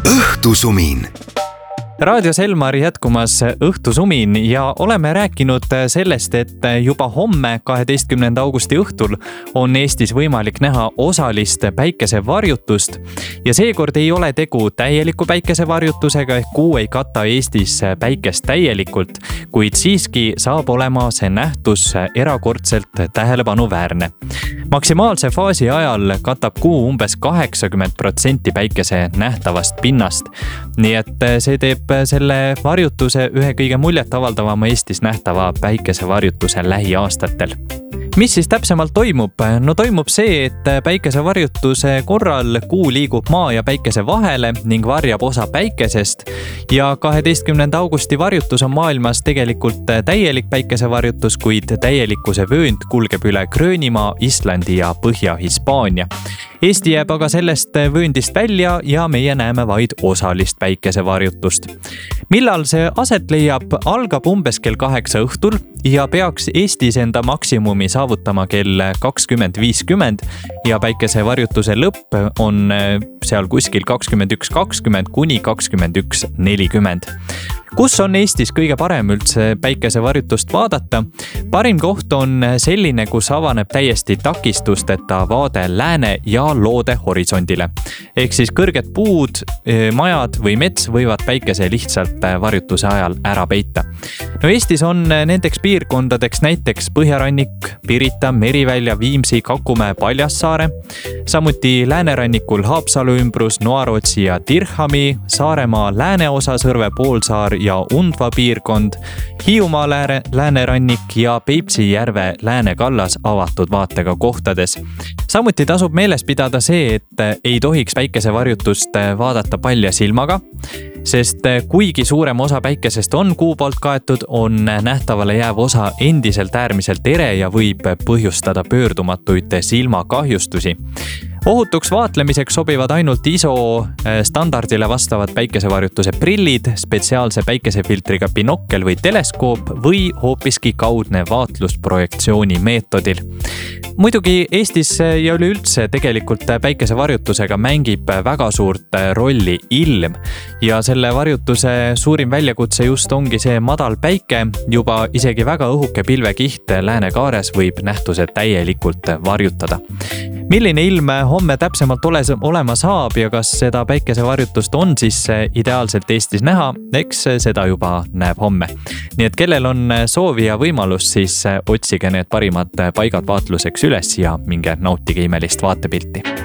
Õhtusumin. Raadios Elmar jätkumas Õhtusumin ja oleme rääkinud sellest, et juba homme 12. augusti õhtul on Eestis võimalik näha osalist päikesevarjutust. Ja seekord ei ole tegu täieliku päikesevarjutusega ehk kuu ei kata Eestis päikest täielikult, kuid siiski saab olema see nähtus erakordselt tähelepanuväärne. Maksimaalse faasi ajal katab kuu umbes 80% päikese nähtavast pinnast. Nii et see teeb selle varjutuse ühe kõige muljetavaldavama Eestis nähtava päikesevarjutuse lähiaastatel. Mis siis täpsemalt toimub? No toimub see, et päikesevarjutuse korral kuu liigub maa ja päikese vahele ning varjab osa päikesest ja 12. augusti varjutus on maailmas tegelikult täielik päikesevarjutus, kuid täielikkuse vöönd kulgeb üle Gröönimaa, Islandi ja Põhja-Hispaania. Eesti jääb aga sellest vööndist välja ja meie näeme vaid osalist päikesevarjutust. Millal see aset leiab, algab umbes kell 8 õhtul ja peaks Eestis enda maksimumi saavutama kell 20.50 ja päikesevarjutuse lõpp on seal kuskil 21.20 kuni 21.40. Kus on Eestis kõige parem üldse päikesevarjutust vaadata? Parim koht on selline, kus avaneb täiesti takistusteta vaade lääne ja loode horisondile. Ehk siis kõrged puud, majad või mets võivad päikese lihtsalt varjutuse ajal ära peita. No Eestis on nendeks piirkondadeks näiteks Põhjarannik, Pirita, Merivälja, Viimsi, Kakumäe, Paljassaare, samuti läänerannikul Haapsalu ümbrus, Noarootsi ja Dirhami, Saaremaa lääneosa, Sõrve poolsaar ja Undva piirkond, Hiiumaa läänerannik ja Peipsi järve läänekallas avatud vaatega kohtades. Samuti tasub meeles pidada see, et ei tohiks päikesevarjutust vaadata palja silmaga, sest kuigi suurem osa päikesest on kuu poolt kaetud, on nähtavale jääv osa endiselt äärmiselt ere ja võib põhjustada pöördumatuid silmakahjustusi. Ohutuks vaatlemiseks sobivad ainult ISO standardile vastavad päikesevarjutuse prillid, spetsiaalse päikesefiltriga binokkel või teleskoop või hoopiski kaudne vaatlusprojektsiooni meetodil. Muidugi Eestis ja üleüldse tegelikult päikesevarjutusega mängib väga suurt rolli ilm ja selle varjutuse suurim väljakutse just ongi see madal päike, juba isegi väga õhuke pilvekiht läänekaares võib nähtuse täielikult varjutada. Milline ilm homme täpsemalt olema saab ja kas seda päikesevarjutust on siis ideaalselt Eestis näha, eks seda juba näeb homme. Nii et kellel on soovi ja võimalus, siis otsige need parimad paigad vaatluseks üles ja minge nautige imelist vaatepilti.